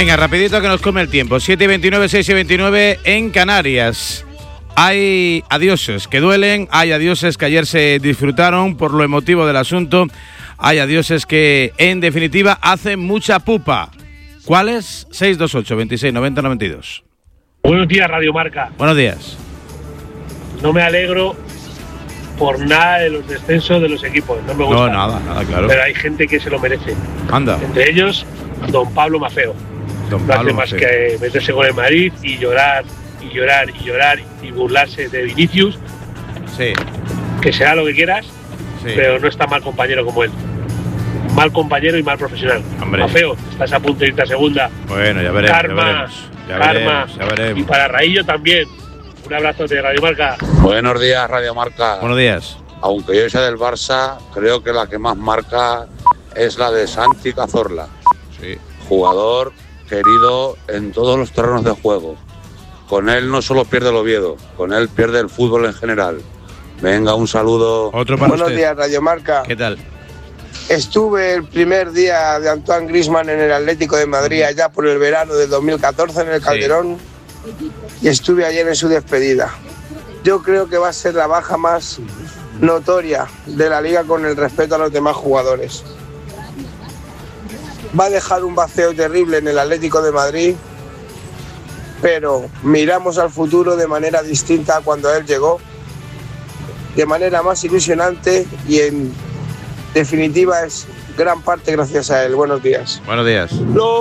Venga, rapidito que nos come el tiempo. 7:29, 6:29 en Canarias. Hay adioses que duelen, hay adioses que ayer se disfrutaron por lo emotivo del asunto, hay adioses que en definitiva hacen mucha pupa. ¿Cuáles? 628 26 90 92. Buenos días, Radio Marca. Buenos días. No me alegro por nada de los descensos de los equipos, no me gusta. No, nada, claro. Pero hay gente que se lo merece. Anda. Entre ellos, don Pablo Mafeo. No hace más que meterse con el Madrid y llorar y burlarse de Vinicius. Sí. Que sea lo que quieras, sí, pero no está mal compañero como él. Mal compañero y mal profesional. Hombre. Mafeo, estás a punto de irte a segunda. Bueno, ya veremos. Karma. Ya veremos. Y para Raillo también. Un abrazo de Radio Marca. Buenos días, Radio Marca. Buenos días. Aunque yo sea del Barça, creo que la que más marca es la de Santi Cazorla. Sí. Jugador querido en todos los terrenos de juego. Con él no solo pierde el Oviedo, con él pierde el fútbol en general. Venga, un saludo. Otro para Buenos usted. días, Radio Marca. ¿Qué tal? Estuve el primer día de Antoine Griezmann en el Atlético de Madrid, allá por el verano del 2014 en el Calderón, y estuve ayer en su despedida. Yo creo que va a ser la baja más notoria de la liga con el respeto a los demás jugadores. Va a dejar un vacío terrible en el Atlético de Madrid, pero miramos al futuro de manera distinta a cuando él llegó, de manera más ilusionante y en definitiva es gran parte gracias a él. Buenos días. Buenos días.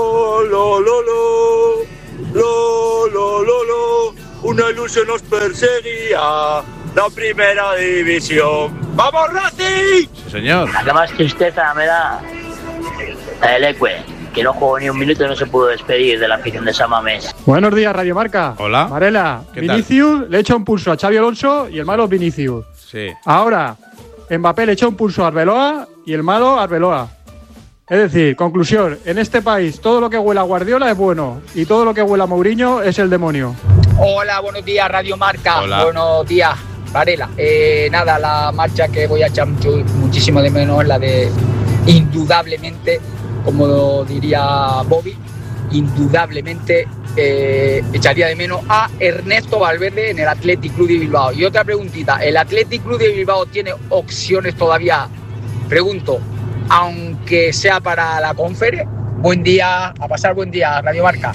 Una ilusión nos perseguía, la primera división. ¡Vamos, Racing! Sí, señor. La que más tristeza me da el Ecue, que no jugó ni un minuto y no se pudo despedir de la afición de San Mamés. Buenos días, Radio Marca. Hola. Varela, ¿Qué tal? Vinicius le echa un pulso a Xabi Alonso y el malo es Vinicius. Sí. Ahora, Mbappé le echa un pulso a Arbeloa y el malo a Arbeloa. Es decir, conclusión, en este país todo lo que huela a Guardiola es bueno y todo lo que huela a Mourinho es el demonio. Hola, buenos días, Radio Marca. Hola. Buenos días, Varela. Nada, la marcha que voy a echar muchísimo de menos es la de, indudablemente, como diría Bobby, indudablemente echaría de menos a Ernesto Valverde en el Athletic Club de Bilbao. Y otra preguntita, ¿el Athletic Club de Bilbao tiene opciones todavía? Pregunto, aunque sea para la Conference. Buen día, a pasar buen día, Radio Marca.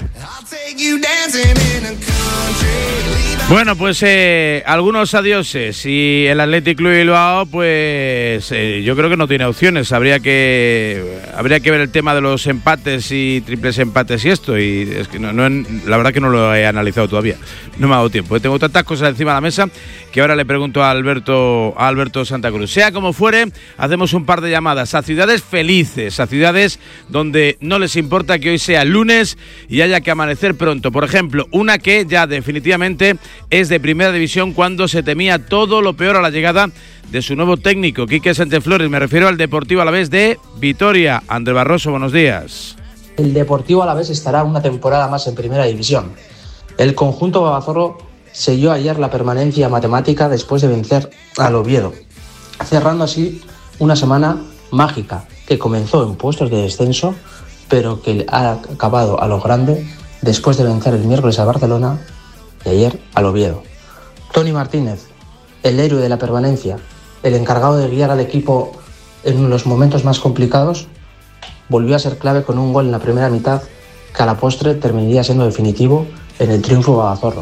Bueno, pues algunos adioses y el Athletic Club de Bilbao, pues yo creo que no tiene opciones. Habría que ver el tema de los empates y triples empates y esto. Y es que la verdad que no lo he analizado todavía. No me ha dado tiempo. Tengo tantas cosas encima de la mesa que ahora le pregunto a Alberto Santa Cruz. Sea como fuere, hacemos un par de llamadas a ciudades felices, a ciudades donde no les importa que hoy sea lunes y haya que amanecer pronto. Por ejemplo, una que ya definitivamente es de primera división cuando se temía todo lo peor a la llegada de su nuevo técnico, Quique Sánchez Flores. Me refiero al Deportivo Alavés de Vitoria. Andrés Barroso, buenos días. El Deportivo Alavés estará una temporada más en primera división. El conjunto babazorro selló ayer la permanencia matemática después de vencer al Oviedo, cerrando así una semana mágica que comenzó en puestos de descenso, pero que ha acabado a lo grande después de vencer el miércoles a Barcelona y ayer al Oviedo. Toni Martínez, el héroe de la permanencia, el encargado de guiar al equipo en los momentos más complicados, volvió a ser clave con un gol en la primera mitad que a la postre terminaría siendo definitivo en el triunfo babazorro.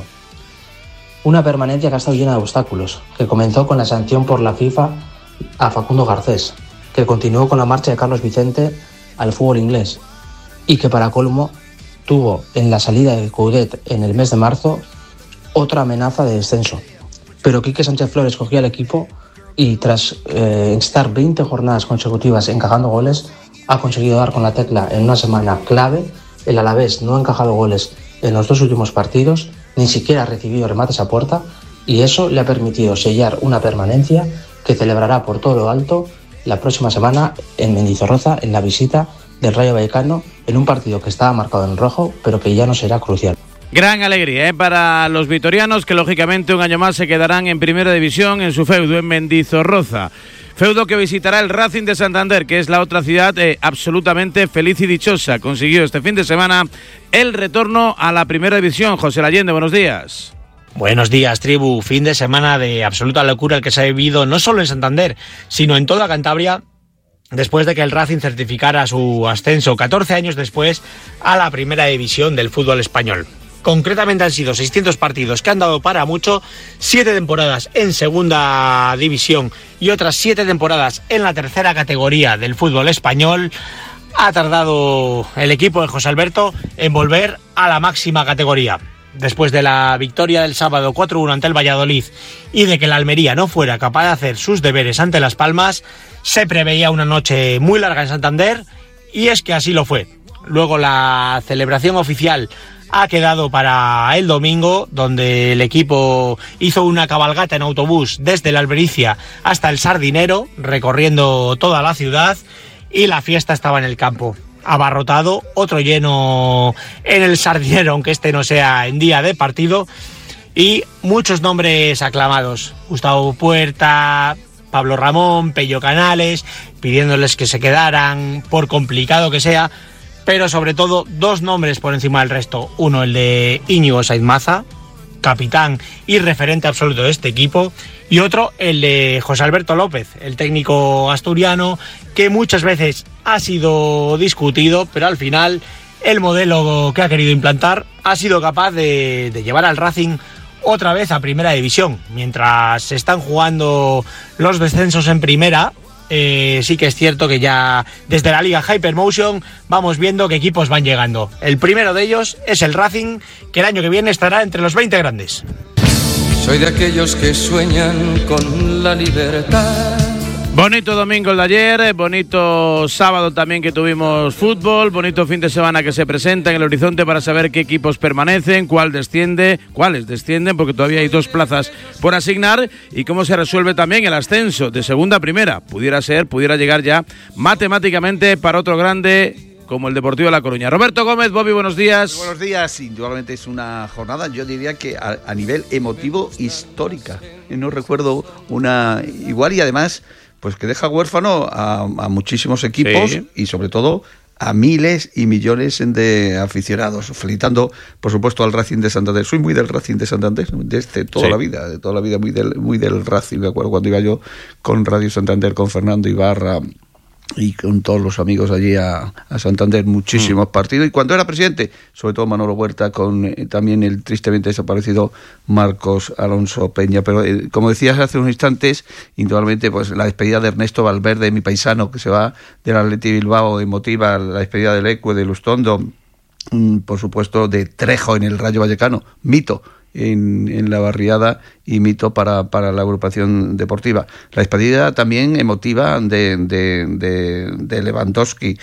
Una permanencia que ha estado llena de obstáculos, que comenzó con la sanción por la FIFA a Facundo Garcés, que continuó con la marcha de Carlos Vicente al fútbol inglés y que para colmo tuvo en la salida de Coudet en el mes de marzo otra amenaza de descenso. Pero Quique Sánchez Flores cogió al equipo y tras estar 20 jornadas consecutivas encajando goles, ha conseguido dar con la tecla en una semana clave. El Alavés no ha encajado goles en los dos últimos partidos, ni siquiera ha recibido remates a puerta, y eso le ha permitido sellar una permanencia que celebrará por todo lo alto la próxima semana en Mendizorroza, en la visita del Rayo Vallecano, en un partido que estaba marcado en rojo, pero que ya no será crucial. Gran alegría para los vitorianos, que lógicamente un año más se quedarán en primera división en su feudo en Mendizorroza. Feudo que visitará el Racing de Santander, que es la otra ciudad absolutamente feliz y dichosa. Consiguió este fin de semana el retorno a la primera división. José Allende, buenos días. Buenos días, tribu. Fin de semana de absoluta locura el que se ha vivido no solo en Santander, sino en toda Cantabria, después de que el Racing certificara su ascenso 14 años después a la primera división del fútbol español. Concretamente han sido 600 partidos que han dado para mucho, 7 temporadas en segunda división y otras 7 temporadas en la tercera categoría del fútbol español. Ha tardado el equipo de José Alberto en volver a la máxima categoría. Después de la victoria del sábado 4-1 ante el Valladolid y de que la Almería no fuera capaz de hacer sus deberes ante Las Palmas, se preveía una noche muy larga en Santander, y es que así lo fue. Luego la celebración oficial ha quedado para el domingo, donde el equipo hizo una cabalgata en autobús desde la Albericia hasta el Sardinero, recorriendo toda la ciudad, y la fiesta estaba en el campo. Abarrotado, otro lleno en el Sardinero, aunque este no sea en día de partido, y muchos nombres aclamados: Gustavo Puerta, Pablo Ramón, Pello Canales, pidiéndoles que se quedaran por complicado que sea, pero sobre todo 2 nombres por encima del resto. Uno, el de Íñigo Saiz Maza, capitán y referente absoluto de este equipo, y otro, el de José Alberto López, el técnico asturiano, que muchas veces ha sido discutido, pero al final el modelo que ha querido implantar ha sido capaz de llevar al Racing otra vez a primera división. Mientras se están jugando los descensos en primera, sí que es cierto que ya desde la Liga Hypermotion vamos viendo qué equipos van llegando. El primero de ellos es el Racing, que el año que viene estará entre los 20 grandes. Soy de aquellos que sueñan con la libertad. Bonito domingo el de ayer, bonito sábado también que tuvimos fútbol, bonito fin de semana que se presenta en el horizonte para saber qué equipos permanecen, cuáles descienden, porque todavía hay 2 plazas por asignar, y cómo se resuelve también el ascenso de segunda a primera. Pudiera llegar ya matemáticamente para otro grande como el Deportivo de La Coruña. Roberto Gómez, Bobby, buenos días. Buenos días. Indudablemente es una jornada, yo diría que a nivel emotivo, histórica. No recuerdo una igual, y además pues que deja huérfano a muchísimos equipos, sí, y sobre todo a miles y millones de aficionados. Felicitando, por supuesto, al Racing de Santander. Soy muy del Racing de Santander, desde toda la vida, muy del Racing. Me acuerdo cuando iba yo con Radio Santander, con Fernando Ibarra y con todos los amigos allí a Santander, muchísimos partidos. Y cuando era presidente, sobre todo Manolo Huerta, con también el tristemente desaparecido Marcos Alonso Peña. Pero como decías hace unos instantes, indudablemente pues la despedida de Ernesto Valverde, mi paisano, que se va del Athletic Bilbao, emotiva, la despedida del Ecue, de Lustondo, por supuesto de Trejo en el Rayo Vallecano, mito en la barriada y mito para la agrupación deportiva. La despedida también emotiva de Lewandowski,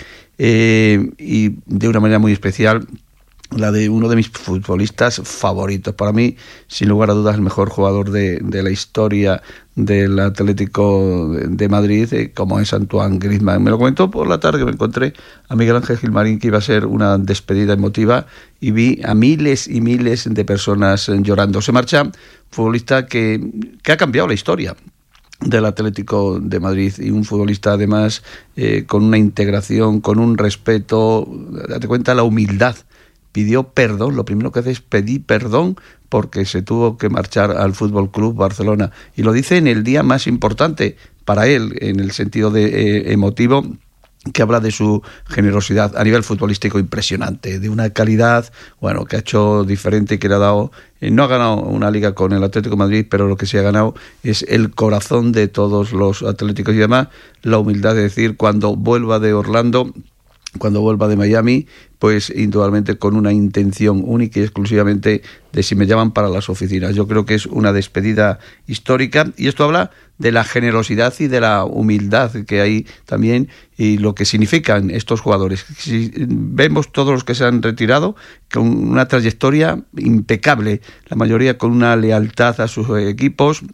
y de una manera muy especial la de uno de mis futbolistas favoritos. Para mí, sin lugar a dudas, el mejor jugador de la historia del Atlético de Madrid, como es Antoine Griezmann. Me lo comentó por la tarde, que me encontré a Miguel Ángel Gilmarín, que iba a ser una despedida emotiva, y vi a miles y miles de personas llorando. Se marcha un futbolista que ha cambiado la historia del Atlético de Madrid, y un futbolista además con una integración, con un respeto, date cuenta la humildad. Pidió perdón, lo primero que hace es pedir perdón porque se tuvo que marchar al Fútbol Club Barcelona, y lo dice en el día más importante para él, en el sentido de emotivo, que habla de su generosidad a nivel futbolístico impresionante, de una calidad, bueno, que ha hecho diferente y que le ha dado, no ha ganado una liga con el Atlético de Madrid, pero lo que sí ha ganado es el corazón de todos los atléticos, y además la humildad de decir, cuando vuelva de Orlando, cuando vuelva de Miami, pues indudablemente con una intención única y exclusivamente de si me llaman para las oficinas. Yo creo que es una despedida histórica, y esto habla de la generosidad y de la humildad que hay también, y lo que significan estos jugadores. Si vemos todos los que se han retirado con una trayectoria impecable, la mayoría con una lealtad a sus equipos,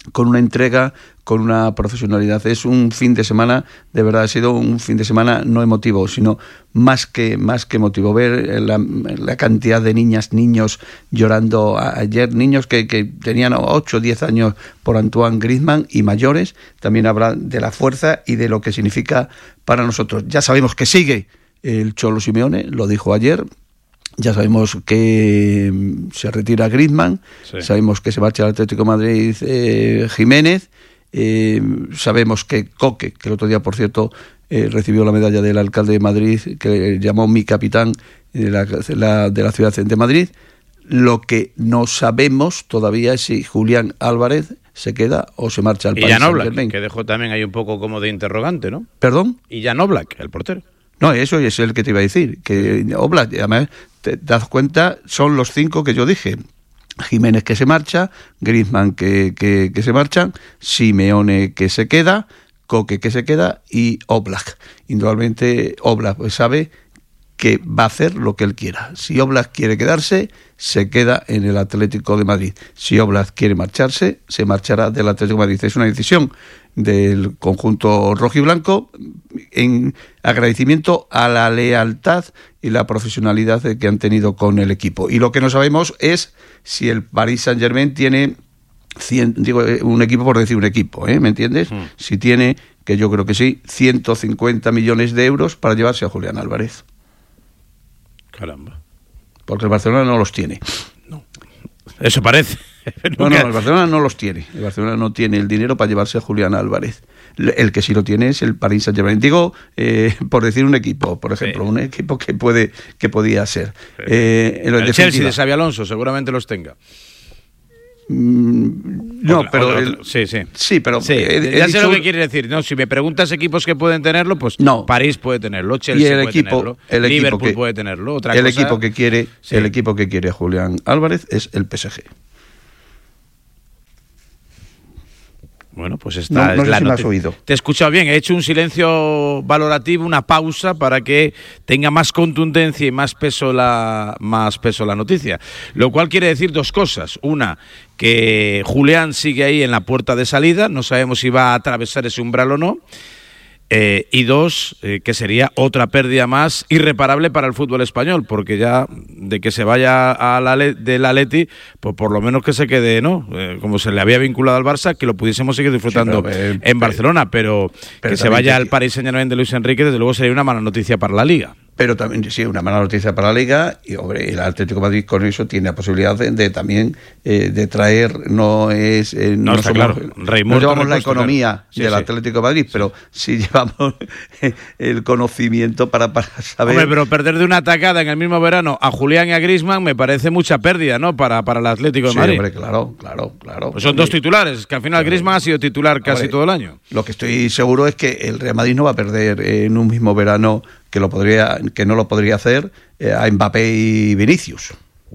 con una entrega, con una profesionalidad. Es un fin de semana, de verdad ha sido un fin de semana no emotivo, sino más que emotivo. Ver la cantidad de niños llorando ayer, niños que tenían 8 o 10 años por Antoine Griezmann y mayores, también habla de la fuerza y de lo que significa para nosotros. Ya sabemos que sigue el Cholo Simeone, lo dijo ayer. Ya sabemos que se retira Griezmann, sí. Sabemos que se marcha al Atlético de Madrid Jiménez, sabemos que Coque, que el otro día, por cierto, recibió la medalla del alcalde de Madrid, que llamó mi capitán de la ciudad de Madrid. Lo que no sabemos todavía es si Julián Álvarez se queda o se marcha al Paris Saint-Germain. Que dejó también ahí un poco como de interrogante, ¿no? ¿Perdón? Y Jan Oblak, el portero. No, eso es el que te iba a decir, que Oblak, además, te das cuenta, son los 5 que yo dije. Jiménez que se marcha, Griezmann que se marchan, Simeone que se queda, Coque que se queda y Oblak. Indudablemente Oblak pues sabe que va a hacer lo que él quiera. Si Oblak quiere quedarse, se queda en el Atlético de Madrid. Si Oblak quiere marcharse, se marchará del Atlético de Madrid. Es una decisión del conjunto rojiblanco en agradecimiento a la lealtad y la profesionalidad que han tenido con el equipo. Y lo que no sabemos es si el Paris Saint-Germain tiene, un equipo por decir un equipo, ¿me entiendes? Si tiene, que yo creo que sí, 150 millones de euros para llevarse a Julián Álvarez. Caramba. Porque el Barcelona no los tiene. No. Eso parece. No, el Barcelona no los tiene. El Barcelona no tiene el dinero para llevarse a Julián Álvarez. El que sí lo tiene es el Paris Saint-Germain. Digo, por decir un equipo, por ejemplo, un equipo que podía ser. El Chelsea de Xabi Alonso seguramente los tenga. No, pero sí, pero ya sé lo que quiere decir. No, si me preguntas equipos que pueden tenerlo, pues no. París puede tenerlo, Chelsea puede tenerlo, Liverpool puede tenerlo. Equipo que quiere a Julián Álvarez es el PSG. Bueno, pues esta es la noticia. Te he escuchado bien, he hecho un silencio valorativo, una pausa para que tenga más contundencia y más peso la noticia. Lo cual quiere decir 2 cosas. Una, que Julián sigue ahí en la puerta de salida, no sabemos si va a atravesar ese umbral o no. Y 2, que sería otra pérdida más irreparable para el fútbol español, porque ya de que se vaya del Atleti, pues por lo menos que se quede, ¿no? Como se le había vinculado al Barça, que lo pudiésemos seguir disfrutando en Barcelona, pero que se vaya al Paris Saint-Germain de Luis Enrique, desde luego sería una mala noticia para la Liga. Pero también, sí, una mala noticia para la Liga, y hombre, el Atlético de Madrid con eso tiene la posibilidad de también de traer, no llevamos la economía del Atlético de Madrid, pero sí llevamos el conocimiento para saber. Hombre, pero perder de una atacada en el mismo verano a Julián y a Griezmann me parece mucha pérdida, ¿no? Para el Atlético de Madrid. Hombre, claro. Pues son 2 titulares, que al final Griezmann ha sido titular casi todo el año. Lo que estoy seguro es que el Real Madrid no va a perder en un mismo verano que no lo podría hacer a Mbappé y Vinicius.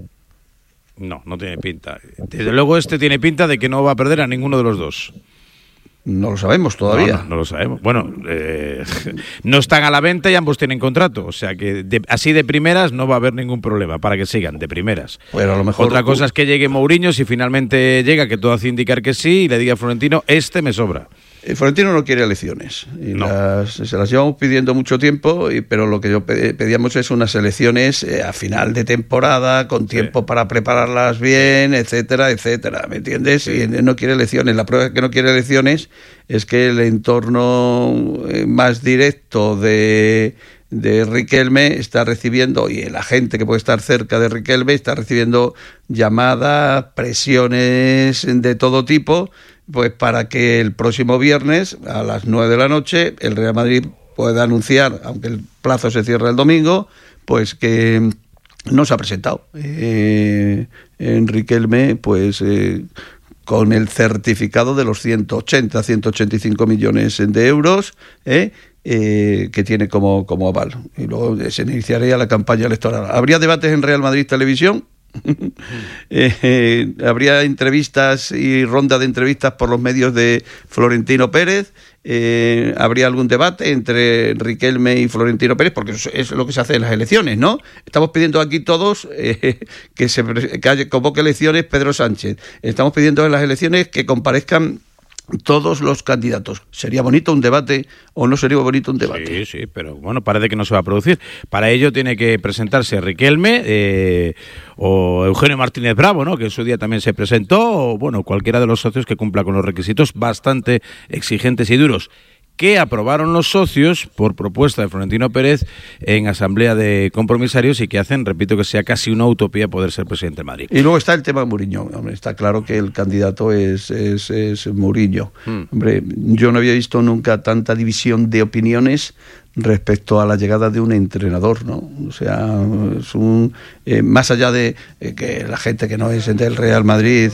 No tiene pinta. Desde luego tiene pinta de que no va a perder a ninguno de los 2. No lo sabemos todavía. No lo sabemos. Bueno, no están a la venta y ambos tienen contrato. O sea que así de primeras no va a haber ningún problema para que sigan de primeras. Pero a lo mejor otra cosa es que llegue Mourinho, si finalmente llega, que todo hace indicar que sí, y le diga a Florentino, me sobra. Florentino no quiere elecciones. Y se las llevamos pidiendo mucho tiempo, pero lo que yo pedíamos es unas elecciones a final de temporada, con tiempo para prepararlas bien, etcétera, ¿me entiendes? Y no quiere elecciones. La prueba de que no quiere elecciones es que el entorno más directo de Riquelme está recibiendo, y la gente que puede estar cerca de Riquelme está recibiendo llamadas, presiones de todo tipo, pues para que el próximo viernes a las 9 de la noche el Real Madrid pueda anunciar, aunque el plazo se cierra el domingo, pues que no se ha presentado en Riquelme, pues con el certificado de los 185 millones de euros que tiene como aval. Y luego se iniciaría la campaña electoral. ¿Habría debates en Real Madrid Televisión? Habría entrevistas y ronda de entrevistas por los medios de Florentino Pérez. Habría algún debate entre Riquelme y Florentino Pérez, porque eso es lo que se hace en las elecciones, ¿no? Estamos pidiendo aquí todos que convoque elecciones Pedro Sánchez. Estamos pidiendo en las elecciones que comparezcan todos los candidatos. ¿Sería bonito un debate o no sería bonito un debate? Sí, pero bueno, parece que no se va a producir. Para ello tiene que presentarse Riquelme o Eugenio Martínez Bravo, ¿no? Que en su día también se presentó, o bueno, cualquiera de los socios que cumpla con los requisitos bastante exigentes y duros, que aprobaron los socios por propuesta de Florentino Pérez en asamblea de compromisarios y que hacen, repito, que sea casi una utopía poder ser presidente de Madrid. Y luego está el tema de Mourinho. Hombre, está claro que el candidato es Mourinho. Hombre, yo no había visto nunca tanta división de opiniones respecto a la llegada de un entrenador, ¿no? O sea, es más allá de que la gente que no es del Real Madrid,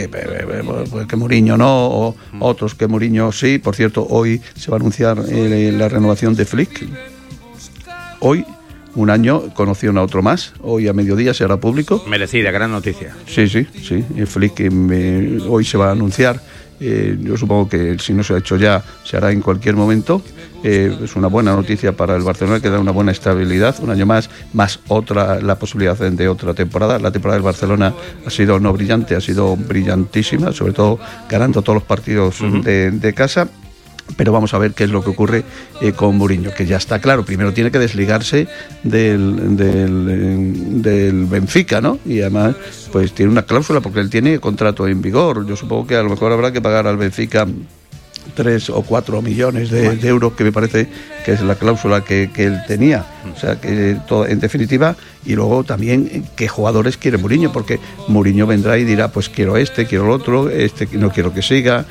que Mourinho no, o otros que Mourinho sí. Por cierto, hoy se va a anunciar la renovación de Flick. Hoy, un año, conocieron a otro más. Hoy a mediodía se hará público. Merecida, gran noticia. Sí. Flick hoy se va a anunciar. Yo supongo que si no se ha hecho ya, se hará en cualquier momento. Es una buena noticia para el Barcelona, que da una buena estabilidad, un año más la posibilidad de otra temporada. La temporada del Barcelona ha sido no brillante, ha sido brillantísima, sobre todo ganando todos los partidos de casa. Pero vamos a ver qué es lo que ocurre con Mourinho, que ya está claro. Primero tiene que desligarse del Benfica, ¿no? Y además, pues tiene una cláusula porque él tiene contrato en vigor. Yo supongo que a lo mejor habrá que pagar al Benfica 3 o 4 millones de euros, que me parece que es la cláusula que él tenía. O sea, que todo, en definitiva, y luego también qué jugadores quiere Mourinho, porque Mourinho vendrá y dirá, pues quiero quiero el otro, no quiero que siga.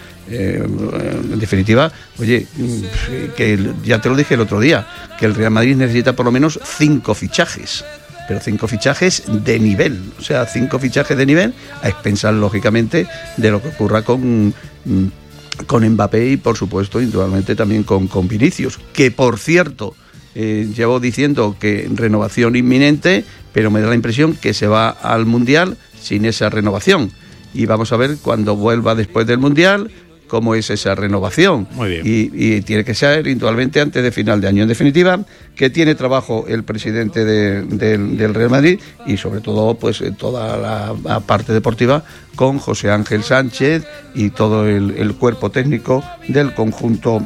En definitiva, oye, que ya te lo dije el otro día, que el Real Madrid necesita por lo menos 5 fichajes. Pero 5 fichajes de nivel, o sea, 5 fichajes de nivel, a expensas, lógicamente, de lo que ocurra con Mbappé y, por supuesto, indudablemente también con Vinicius, que, por cierto, llevo diciendo que renovación inminente, pero me da la impresión que se va al Mundial sin esa renovación. Y vamos a ver cuando vuelva después del Mundial cómo es esa renovación. Muy bien. Y tiene que ser indudablemente antes de final de año. En definitiva, que tiene trabajo el presidente del Real Madrid y sobre todo pues toda la parte deportiva con José Ángel Sánchez y todo el cuerpo técnico del conjunto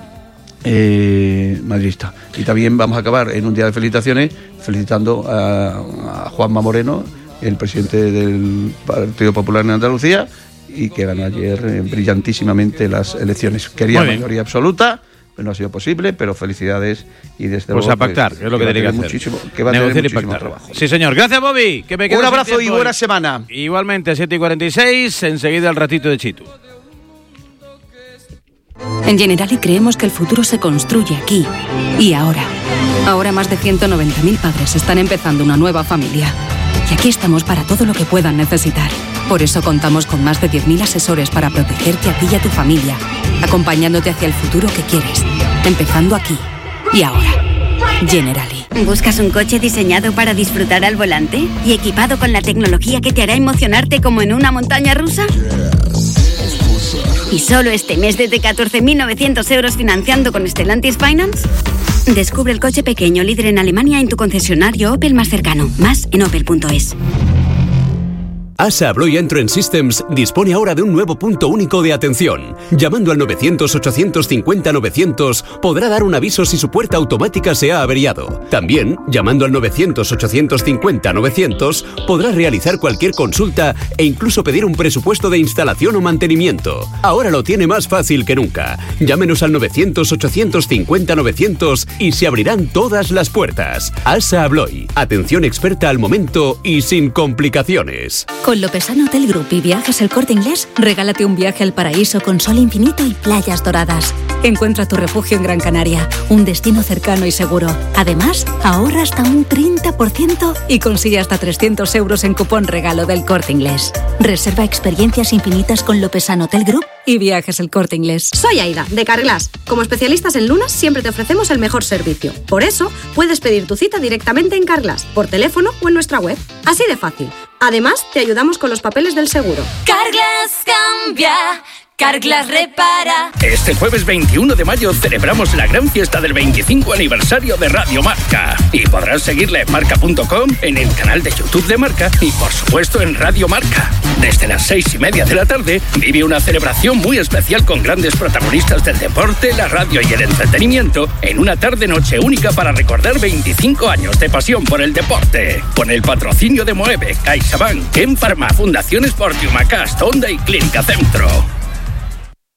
madridista. Y también vamos a acabar en un día de felicitaciones felicitando a Juanma Moreno, el presidente del Partido Popular en Andalucía, y que ganó ayer brillantísimamente las elecciones. Quería mayoría absoluta, pero no ha sido posible, pero felicidades y desde luego a pactar, que es lo que tiene que hacer. Que va a tener muchísimo trabajo. Sí, señor. Gracias, Bobby. Que me un abrazo y buena semana. Igualmente, 7:46, enseguida el ratito de Chitu. En Generali creemos que el futuro se construye aquí y ahora. Ahora más de 190.000 padres están empezando una nueva familia. Y aquí estamos para todo lo que puedan necesitar. Por eso contamos con más de 10.000 asesores para protegerte a ti y a tu familia, acompañándote hacia el futuro que quieres, empezando aquí y ahora. Generali. ¿Buscas un coche diseñado para disfrutar al volante y equipado con la tecnología que te hará emocionarte como en una montaña rusa? ¿Y solo este mes desde 14.900 euros financiando con Stellantis Finance? Descubre el coche pequeño líder en Alemania en tu concesionario Opel más cercano. Más en opel.es. ASA Abloy Entrance Systems dispone ahora de un nuevo punto único de atención. Llamando al 900-850-900 podrá dar un aviso si su puerta automática se ha averiado. También, llamando al 900-850-900 podrá realizar cualquier consulta e incluso pedir un presupuesto de instalación o mantenimiento. Ahora lo tiene más fácil que nunca. Llámenos al 900-850-900 y se abrirán todas las puertas. ASA Abloy. Atención experta al momento y sin complicaciones. Con Lopesano Hotel Group y Viajes El Corte Inglés, regálate un viaje al paraíso con sol infinito y playas doradas. Encuentra tu refugio en Gran Canaria, un destino cercano y seguro. Además, ahorra hasta un 30% y consigue hasta 300 euros en cupón regalo del Corte Inglés. Reserva experiencias infinitas con Lopesano Hotel Group y Viajes El Corte Inglés. Soy Aida, de Carglass. Como especialistas en lunas, siempre te ofrecemos el mejor servicio. Por eso, puedes pedir tu cita directamente en Carglass, por teléfono o en nuestra web. Así de fácil. Además, te ayudamos con los papeles del seguro. Carglass cambia, Carglass repara. Este jueves 21 de mayo celebramos la gran fiesta del 25 aniversario de Radio Marca. Y podrás seguirla en marca.com, en el canal de YouTube de Marca y, por supuesto, en Radio Marca. Desde las 6:30 de la tarde vive una celebración muy especial con grandes protagonistas del deporte, la radio y el entretenimiento en una tarde-noche única para recordar 25 años de pasión por el deporte. Con el patrocinio de Moeve, CaixaBank, Ken Pharma, Fundación Sport, Humacast, Honda y Clínica Centro.